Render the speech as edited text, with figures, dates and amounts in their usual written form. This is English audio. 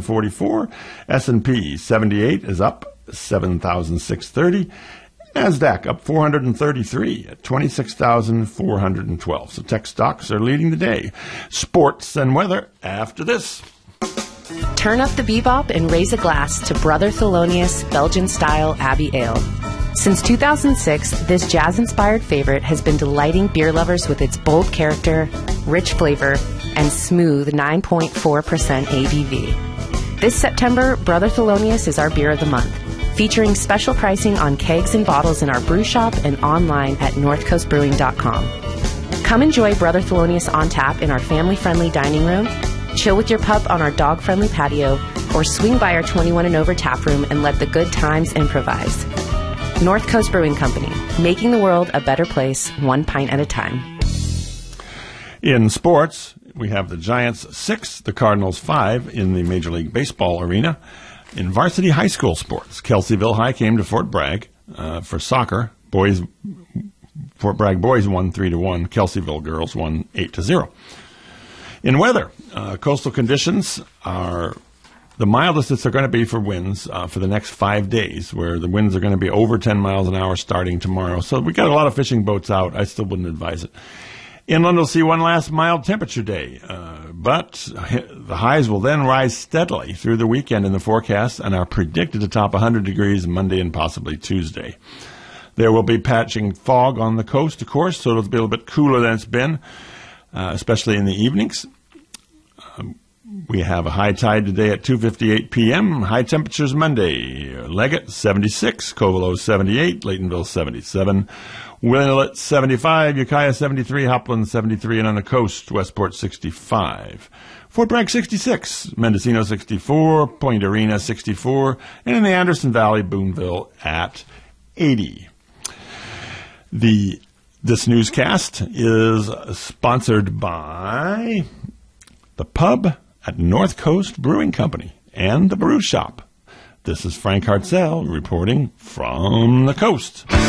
7,944. S&P 78 is up 7,630. NASDAQ up 433 at 26,412. So tech stocks are leading the day. Sports and weather after this. Turn up the bebop and raise a glass to Brother Thelonious Belgian-style Abbey Ale. Since 2006, this jazz-inspired favorite has been delighting beer lovers with its bold character, rich flavor, and smooth 9.4% ABV. This September, Brother Thelonious is our beer of the month, featuring special pricing on kegs and bottles in our brew shop and online at northcoastbrewing.com. Come enjoy Brother Thelonious on tap in our family-friendly dining room, chill with your pup on our dog-friendly patio, or swing by our 21 and over tap room and let the good times improvise. North Coast Brewing Company, making the world a better place, one pint at a time. In sports, we have the Giants 6, the Cardinals 5 in the Major League Baseball arena. In varsity high school sports, Kelseyville High came to Fort Bragg for soccer. Fort Bragg boys won 3-1. Kelseyville girls won 8-0. In weather, coastal conditions are the mildest that they're going to be for winds for the next 5 days, where the winds are going to be over 10 miles an hour starting tomorrow. So we got a lot of fishing boats out. I still wouldn't advise it. Inland will see one last mild temperature day, but the highs will then rise steadily through the weekend in the forecast and are predicted to top 100 degrees Monday and possibly Tuesday. There will be patching fog on the coast, of course, so it'll be a little bit cooler than it's been, especially in the evenings. We have a high tide today at 2:58 p.m. High temperatures Monday. Leggett 76, Covelo 78, Laytonville 77, Willamette 75, Ukiah 73, Hopland 73, and on the coast, Westport 65. Fort Bragg 66, Mendocino 64, Point Arena 64, and in the Anderson Valley, Boonville at 80. This newscast is sponsored by the pub at North Coast Brewing Company and the brew shop. This is Frank Hartzell reporting from the coast.